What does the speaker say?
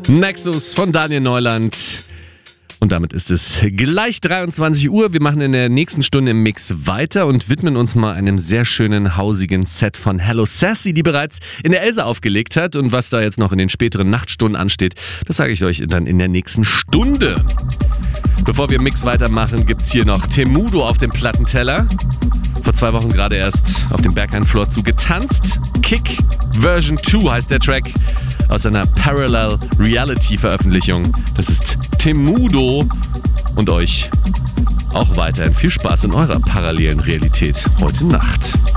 Nexus von Daniel Neuland. Und damit ist es gleich 23 Uhr. Wir machen in der nächsten Stunde im Mix weiter und widmen uns mal einem sehr schönen, hausigen Set von Hello Sassy, die bereits in der Elsa aufgelegt hat. Und was da jetzt noch in den späteren Nachtstunden ansteht, das sage ich euch dann in der nächsten Stunde. Bevor wir im Mix weitermachen, gibt's hier noch Temudo auf dem Plattenteller. Vor 2 Wochen gerade erst auf dem Berghain-Floor zugetanzt. Kick Version 2 heißt der Track aus einer Parallel Reality Veröffentlichung. Das ist Temudo und euch auch weiterhin viel Spaß in eurer parallelen Realität heute Nacht.